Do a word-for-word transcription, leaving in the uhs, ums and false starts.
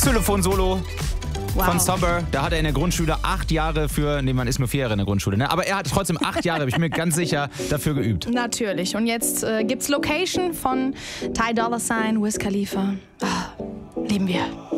Xylophon-Solo Wow. von Somber. Da hat er in der Grundschule acht Jahre für, nee, man ist nur vier Jahre in der Grundschule, ne? Aber er hat trotzdem acht Jahre, bin ich mir ganz sicher, dafür geübt. Natürlich. Und jetzt äh, gibt's Location von Ty Dolla Sign, Wiz Khalifa. Ah, lieben wir.